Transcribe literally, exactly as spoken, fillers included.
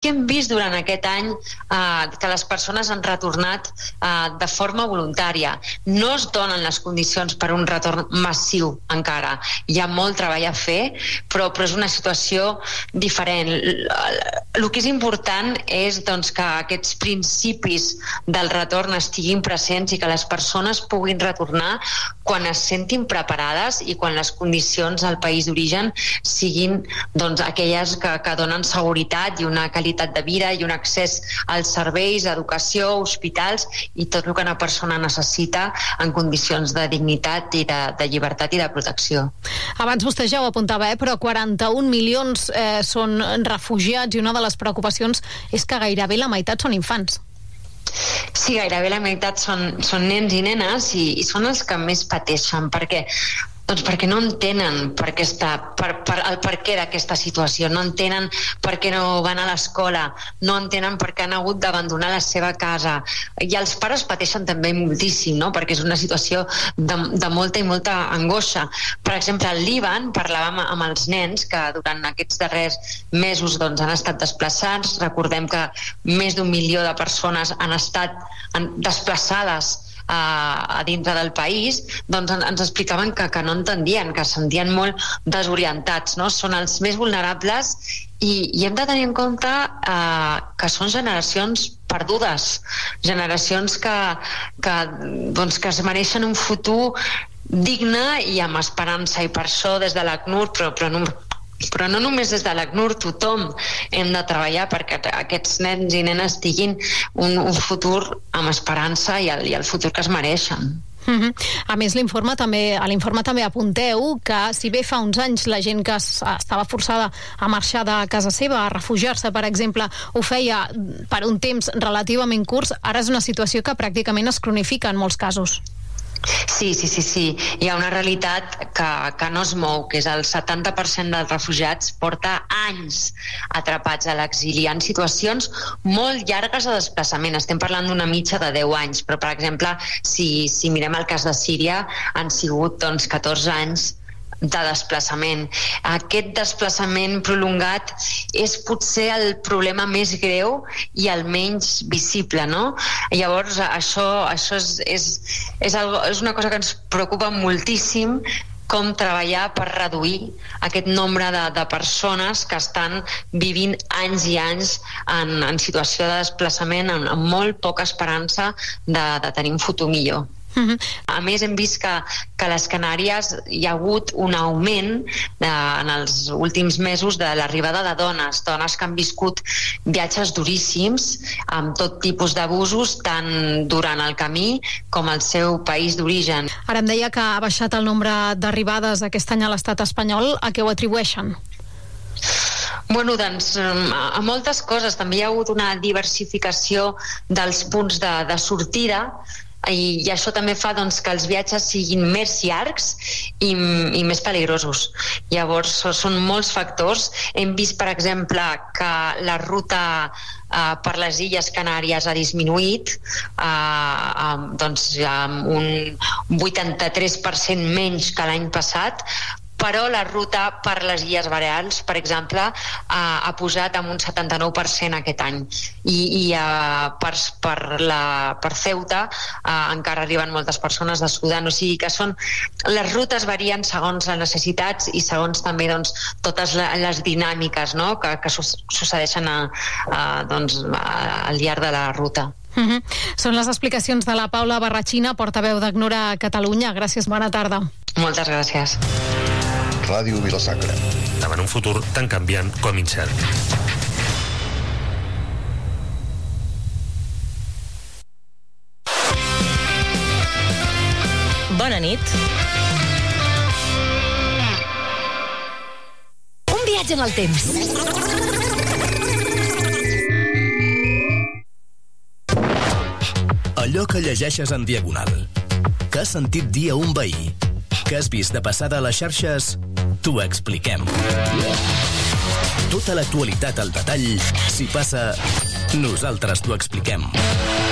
que hem vist durant aquest any eh, que les persones han retornat eh, de forma voluntària. No es donen les condicions per un retorn massiu encara. Hi ha molt treball a fer, però, però és una situació diferent. El que és important és doncs, que aquests principis del retorn estiguin presents i que les persones puguin retornar quan es sentin preparades i quan les condicions al país d'origen siguin doncs, aquelles que, que donen seguretat i una qualitat de vida i un accés als serveis, educació, hospitals i tot el que una persona necessita en condicions de dignitat i de, de llibertat i de protecció. Abans vostè ja ho apuntava, eh, però quaranta-un milions eh, són refugiats i una de les preocupacions és que gairebé la meitat són infants. Sí, gairebé la meitat són, són nens i nenes i, i són els que més pateixen, perquè doncs perquè no entenen per què està, per, per, el per què d'aquesta situació, no entenen per què no van a l'escola, no entenen per què han hagut d'abandonar la seva casa. I els pares pateixen també moltíssim, no? Perquè és una situació de, de molta i molta angoixa. Per exemple, al Líban parlàvem amb els nens que durant aquests darrers mesos doncs, han estat desplaçats. Recordem que més d'un milió de persones han estat desplaçades a dintre del país, doncs ens explicaven que, que no entendien, que se sentien molt desorientats, no? Són els més vulnerables i, i hem de tenir en compte eh, que són generacions perdudes, generacions que, que, doncs, que es mereixen un futur digne i amb esperança, i per això des de l'ACNUR, però, però no Però no només des de l'ACNUR, tothom hem de treballar perquè aquests nens i nenes tinguin un, un futur amb esperança i el, i el futur que es mereixen. Uh-huh. A més, l'informe també, a l'informe també apunteu que si bé fa uns anys la gent que es, estava forçada a marxar de casa seva, a refugiar-se, per exemple, ho feia per un temps relativament curs, ara és una situació que pràcticament es cronifica en molts casos. Sí, sí, sí, sí. Hi ha una realitat que, que no es mou, que és el setanta per cent dels refugiats porta anys atrapats a l'exili. Hi ha situacions molt llargues de desplaçament. Estem parlant d'una mitja de deu anys, però, per exemple, si, si mirem el cas de Síria, han sigut doncs, catorze anys de desplaçament. Aquest desplaçament prolongat és potser el problema més greu i el menys visible, no? Llavors, això, això és, és, és, algo, és una cosa que ens preocupa moltíssim, com treballar per reduir aquest nombre de, de persones que estan vivint anys i anys en, en situació de desplaçament, amb, amb molt poca esperança de, de tenir un futur millor. Uh-huh. A més, hem vist que, que a les Canàries hi ha hagut un augment de, en els últims mesos de l'arribada de dones, dones que han viscut viatges duríssims amb tot tipus d'abusos tant durant el camí com al seu país d'origen. Ara em deia que ha baixat el nombre d'arribades aquest any a l'estat espanyol. A què ho atribueixen? Bueno, doncs, a moltes coses. També hi ha hagut una diversificació dels punts de, de sortida, i, i això també fa doncs, que els viatges siguin més llargs i, i més peligrosos. Llavors són molts factors. Hem vist, per exemple, que la ruta eh, per les Illes Canàries ha disminuït eh, eh, doncs, amb un vuitanta-tres per cent menys que l'any passat, però la ruta per les Illes Balears, per exemple, ha, ha pujat amb un setanta-nou per cent aquest any. I, i uh, per, per, la, per Ceuta uh, encara arriben moltes persones de Sudan. O sigui que són, les rutes varien segons les necessitats i segons també doncs, totes les dinàmiques, no? que, que succeeixen a, a, doncs, a, al llarg de la ruta. Uh-huh. Són les explicacions de la Paula Barrachina, portaveu d'ACNUR a Catalunya. Gràcies, bona tarda. Moltes gràcies. Ràdio Vila-sacra. Davant un futur tan canviant com incert. Bona nit. Un viatge en el temps. Allò que llegeixes en diagonal, que has sentit dir a un veí, que has vist de passada a les xarxes, t'ho expliquem. Tota l'actualitat al detall, si passa, nosaltres t'ho expliquem.